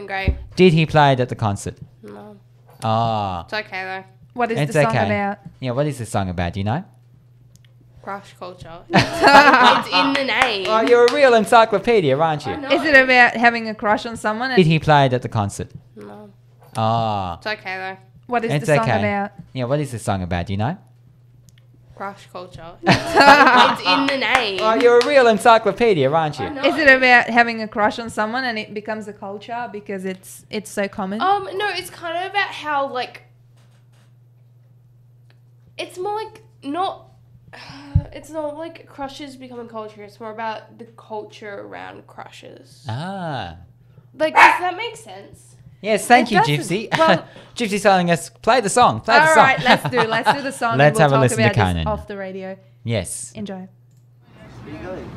Grey. Did he play it at the concert? No. Oh. It's okay though. What is It's the song okay. about? Yeah, what is the song about? Do you know? Crush culture. It's in the name. Oh, you're a real encyclopedia, aren't you? I know. Is it about having a crush on someone? Did he play it at the concert? No. Oh. It's okay though. What is It's the song okay. about? Yeah, what is the song about? Do you know? Crush culture. It's in the name. Oh, you're a real encyclopedia, aren't you? I know. Is it about having a crush on someone and it becomes a culture because it's so common? No, it's kind of about how like it's more like not it's not like crushes becoming culture, it's more about the culture around crushes. Ah. Like, does that make sense? Yes, thank It you, doesn't- Gypsy. well- Gypsy's telling us, play the song. Play the All song. right, let's do the song. Let's and have a we'll talk listen to about this Conan. off the radio. Yes. Enjoy. Where are you going?